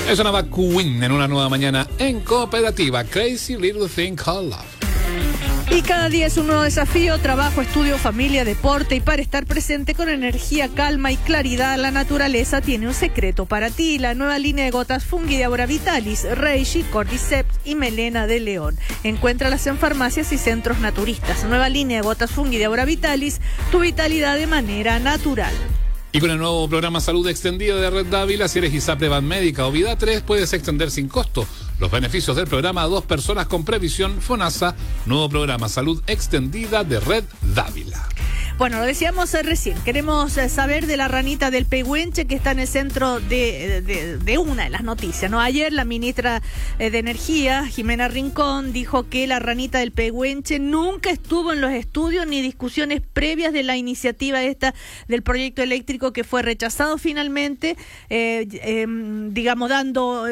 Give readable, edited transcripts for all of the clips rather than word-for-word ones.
Es una Queen en una nueva mañana en Cooperativa. Crazy Little Thing Called Love. Y cada día es un nuevo desafío, trabajo, estudio, familia, deporte, y para estar presente con energía, calma y claridad, la naturaleza tiene un secreto para ti. La nueva línea de gotas Fungi de Aura Vitalis, Reishi, Cordyceps y Melena de León. Encuéntralas en farmacias y centros naturistas. Nueva línea de gotas Fungi de Aura Vitalis, tu vitalidad de manera natural. Y con el nuevo programa Salud Extendido de Red Dávila, si eres ISAPRE, Banmédica o Vida 3, puedes extender sin costo los beneficios del programa a 2 personas con previsión FONASA. Nuevo programa Salud Extendida de Red Dávila. Bueno, lo decíamos recién, queremos saber de la ranita del Pehuenche que está en el centro de una de las noticias, ¿no? Ayer la ministra de Energía, Jimena Rincón, dijo que la ranita del Pehuenche nunca estuvo en los estudios ni discusiones previas de la iniciativa esta del proyecto eléctrico que fue rechazado finalmente, digamos, dando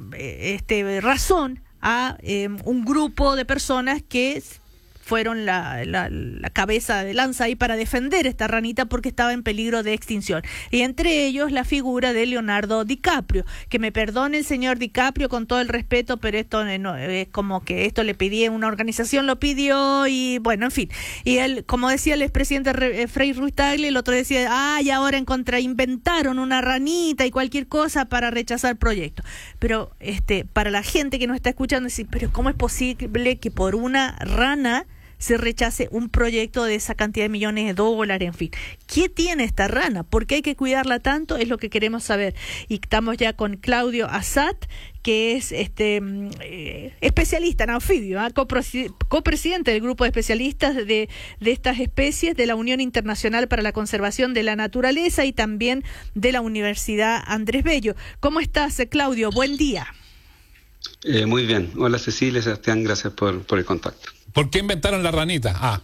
razón a un grupo de personas que fueron la cabeza de lanza ahí para defender esta ranita porque estaba en peligro de extinción. Y entre ellos la figura de Leonardo DiCaprio, que me perdone el señor DiCaprio con todo el respeto, pero esto no, es como que esto le pedía, una organización lo pidió y bueno, en fin. Y él, como decía el expresidente Frei Ruiz-Tagle, el otro decía, y ahora inventaron una ranita y cualquier cosa para rechazar el proyecto. Pero para la gente que nos está escuchando, decir, pero ¿cómo es posible que por una rana se rechace un proyecto de esa cantidad de millones de dólares? En fin, ¿qué tiene esta rana? ¿Por qué hay que cuidarla tanto? Es lo que queremos saber. Y estamos ya con Claudio Assat, que es especialista en anfibio, copresidente del grupo de especialistas de estas especies de la Unión Internacional para la Conservación de la Naturaleza y también de la Universidad Andrés Bello. ¿Cómo estás, Claudio? Buen día. Muy bien. Hola, Cecilia, Sebastián, gracias por el contacto. ¿Por qué inventaron la ranita?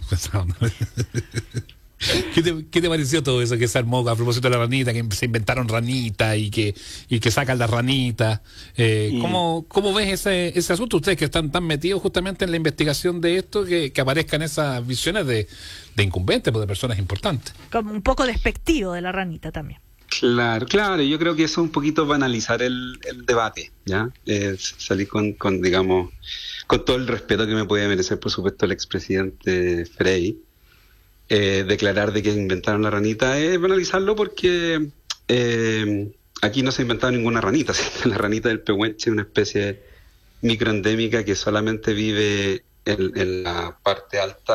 ¿Qué te pareció todo eso que se armó a propósito de la ranita, que se inventaron ranita y que sacan la ranita? ¿Cómo ves ese asunto? Ustedes que están tan metidos justamente en la investigación de esto, que aparezcan esas visiones de incumbentes, de personas importantes. Como un poco despectivo de la ranita también. Claro, yo creo que eso es un poquito banalizar el debate, ¿ya? Salir con, digamos, con todo el respeto que me puede merecer, por supuesto, el expresidente Frei, declarar de que inventaron la ranita es banalizarlo porque aquí no se ha inventado ninguna ranita. La ranita del Pehuenche es una especie microendémica que solamente vive en la parte alta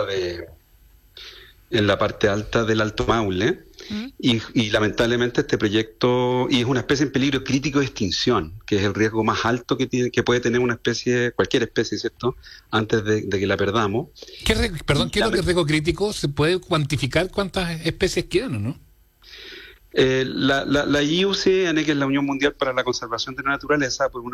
del Alto Maule. Y lamentablemente este proyecto, y es una especie en peligro crítico de extinción, que es el riesgo más alto que puede tener una especie, cualquier especie, ¿cierto?, antes de que la perdamos. ¿Qué es lo que es riesgo crítico? ¿Se puede cuantificar cuántas especies quedan o no? La IUCN, que es la Unión Mundial para la Conservación de la Naturaleza, por una